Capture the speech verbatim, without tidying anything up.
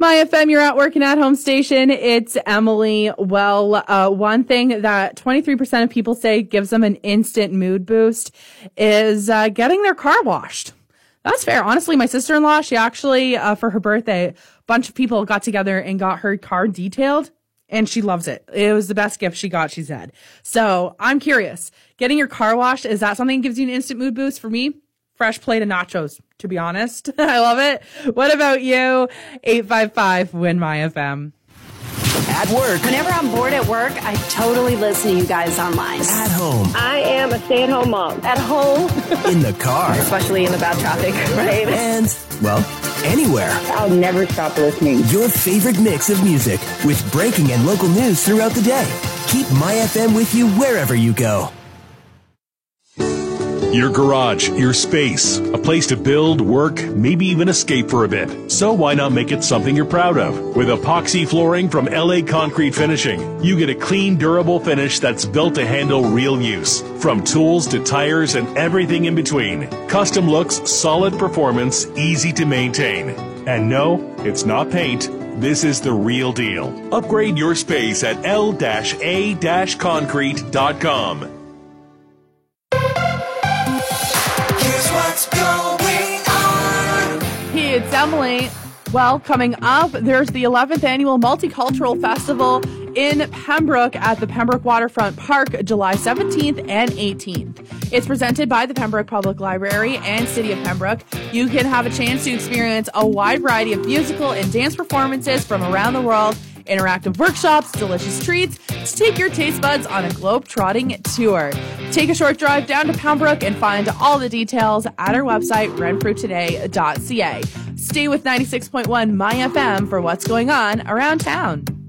My F M, you're at work and at home station. It's Emily. Well, uh, one thing that twenty-three percent of people say gives them an instant mood boost is uh, getting their car washed. That's fair. Honestly, my sister-in-law, she actually, uh, for her birthday, a bunch of people got together and got her car detailed, and she loves it. It was the best gift she got, she said. So I'm curious, getting your car washed, is that something that gives you an instant mood boost? For me, fresh plate of nachos, to be honest. I love it. What about you? eight five five, win my F M. At work. Whenever I'm bored at work, I totally listen to you guys online. At home. I am a stay-at-home mom. At home. In the car. Especially in the bad traffic, right? And, well, anywhere. I'll never stop listening. Your favorite mix of music with breaking and local news throughout the day. Keep My F M with you wherever you go. Your garage, your space, a place to build, work, maybe even escape for a bit. So why not make it something you're proud of? With epoxy flooring from L A Concrete Finishing, you get a clean, durable finish that's built to handle real use. From tools to tires and everything in between. Custom looks, solid performance, easy to maintain. And no, it's not paint. This is the real deal. Upgrade your space at L A concrete dot com. Hey, it's Emily. Well, coming up, there's the eleventh Annual Multicultural Festival in Pembroke at the Pembroke Waterfront Park, July seventeenth and eighteenth. It's presented by the Pembroke Public Library and City of Pembroke. You can have a chance to experience a wide variety of musical and dance performances from around the world, interactive workshops, delicious treats, to take your taste buds on a globe-trotting tour. Take a short drive down to Pembroke and find all the details at our website, renfrew today dot c a. Stay with ninety-six point one My F M for what's going on around town.